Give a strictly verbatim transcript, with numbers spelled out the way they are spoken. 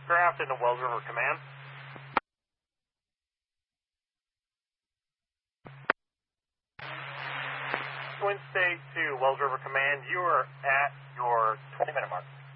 Craft into Wells River Command. Twin State to Wells River Command, you are at your twenty minute mark.